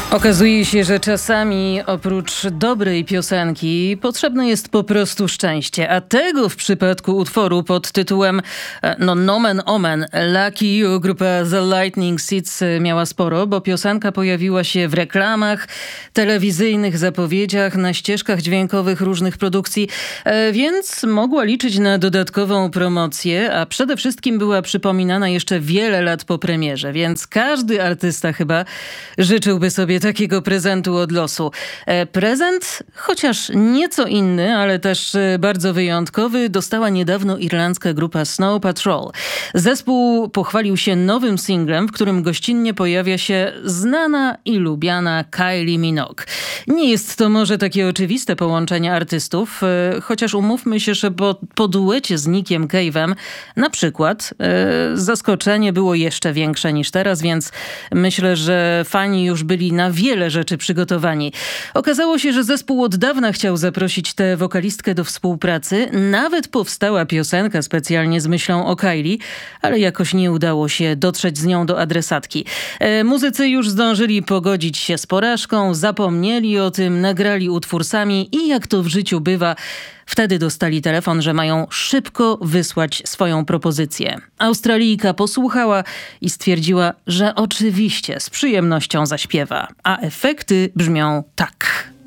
Okazuje się, że czasami oprócz dobrej piosenki potrzebne jest po prostu szczęście, a tego w przypadku utworu pod tytułem nomen omen Lucky You grupa The Lightning Seeds miała sporo, bo piosenka pojawiła się w reklamach, telewizyjnych zapowiedziach, na ścieżkach dźwiękowych różnych produkcji, więc mogła liczyć na dodatkową promocję, a przede wszystkim była przypominana jeszcze wiele lat po premierze, więc każdy artysta chyba życzyłby sobie takiego prezentu od losu. Prezent, chociaż nieco inny, ale też bardzo wyjątkowy, dostała niedawno irlandzka grupa Snow Patrol. Zespół pochwalił się nowym singlem, w którym gościnnie pojawia się znana i lubiana Kylie Minogue. Nie jest to może takie oczywiste połączenie artystów, chociaż umówmy się, że po duecie z Nickiem Cave'em na przykład zaskoczenie było jeszcze większe niż teraz, więc myślę, że fani już byli na wiele rzeczy przygotowani. Okazało się, że zespół od dawna chciał zaprosić tę wokalistkę do współpracy. Nawet powstała piosenka specjalnie z myślą o Kylie, ale jakoś nie udało się dotrzeć z nią do adresatki. Muzycy już zdążyli pogodzić się z porażką, zapomnieli o tym, nagrali utwór sami i jak to w życiu bywa, wtedy dostali telefon, że mają szybko wysłać swoją propozycję. Australijka posłuchała i stwierdziła, że oczywiście z przyjemnością zaśpiewa, a efekty brzmią tak.